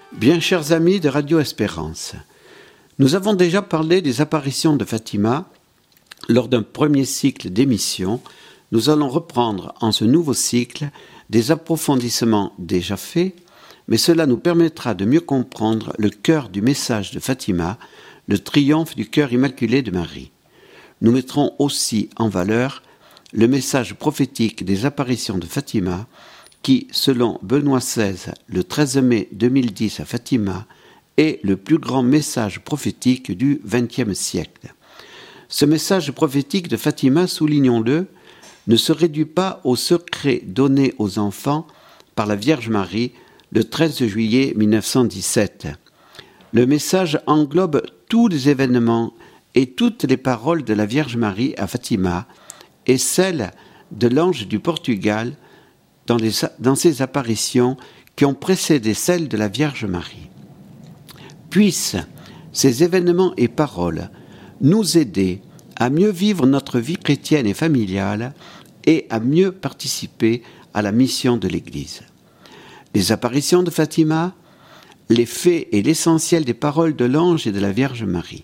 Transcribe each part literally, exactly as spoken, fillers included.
Bien chers amis de Radio Espérance, nous avons déjà parlé des apparitions de Fatima lors d'un premier cycle d'émissions. Nous allons reprendre en ce nouveau cycle des approfondissements déjà faits, mais cela nous permettra de mieux comprendre le cœur du message de Fatima, le triomphe du cœur immaculé de Marie. Nous mettrons aussi en valeur le message prophétique des apparitions de Fatima qui, selon Benoît seize, le treize mai deux mille dix à Fatima, est le plus grand message prophétique du vingtième siècle. Ce message prophétique de Fatima, soulignons-le, ne se réduit pas au secret donné aux enfants par la Vierge Marie le treize juillet mille neuf cent dix-sept. Le message englobe tous les événements et toutes les paroles de la Vierge Marie à Fatima et celles de l'ange du Portugal dans, les, dans ces apparitions qui ont précédé celles de la Vierge Marie. Puissent ces événements et paroles nous aider à mieux vivre notre vie chrétienne et familiale et à mieux participer à la mission de l'Église. Les apparitions de Fatima, les faits et l'essentiel des paroles de l'ange et de la Vierge Marie.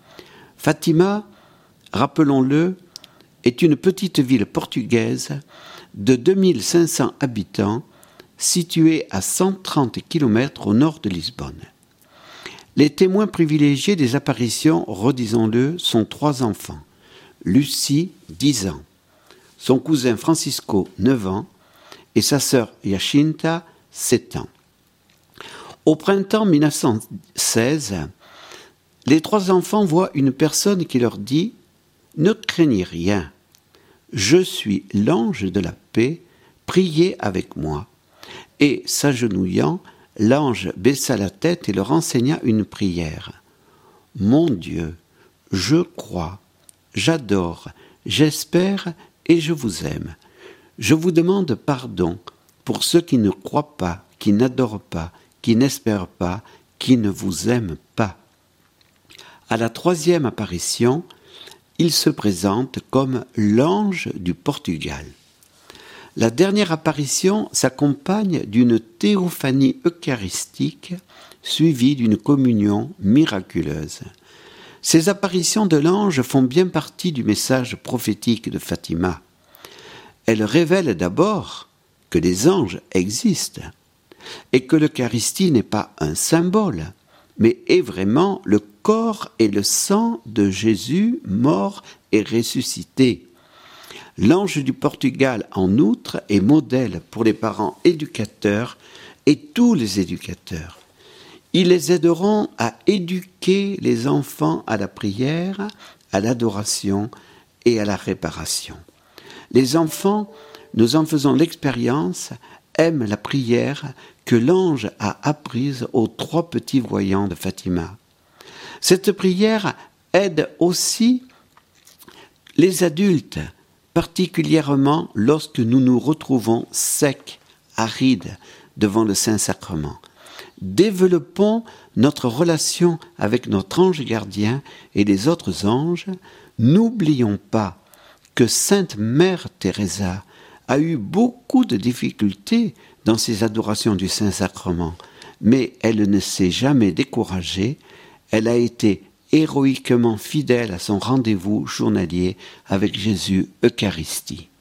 Fatima, rappelons-le, est une petite ville portugaise de deux mille cinq cents habitants située à cent trente kilomètres au nord de Lisbonne. Les témoins privilégiés des apparitions, redisons-le, sont trois enfants. Lucie, dix ans, son cousin Francisco, neuf ans, et sa sœur Jacinta, sept ans. Au printemps mille neuf cent seize, les trois enfants voient une personne qui leur dit « Ne craignez rien, je suis l'ange de la paix, priez avec moi. » Et s'agenouillant, l'ange baissa la tête et leur enseigna une prière. « Mon Dieu, je crois, j'adore, j'espère et je vous aime. Je vous demande pardon pour ceux qui ne croient pas, qui n'adorent pas, qui n'espèrent pas, qui ne vous aiment pas. » À la troisième apparition, il se présente comme l'ange du Portugal. La dernière apparition s'accompagne d'une théophanie eucharistique suivie d'une communion miraculeuse. Ces apparitions de l'ange font bien partie du message prophétique de Fatima. Elles révèlent d'abord que les anges existent et que l'Eucharistie n'est pas un symbole, mais est vraiment le corps et le sang de Jésus mort et ressuscité. L'ange du Portugal, en outre, est modèle pour les parents éducateurs et tous les éducateurs. Ils les aideront à éduquer les enfants à la prière, à l'adoration et à la réparation. Les enfants, nous en faisons l'expérience, aiment la prière que l'ange a apprise aux trois petits voyants de Fatima. Cette prière aide aussi les adultes, particulièrement lorsque nous nous retrouvons secs, arides devant le Saint-Sacrement. Développons notre relation avec notre ange gardien et les autres anges. N'oublions pas que Sainte Mère Teresa a eu beaucoup de difficultés dans ses adorations du Saint-Sacrement, mais elle ne s'est jamais découragée. Elle a été héroïquement fidèle à son rendez-vous journalier avec Jésus Eucharistie.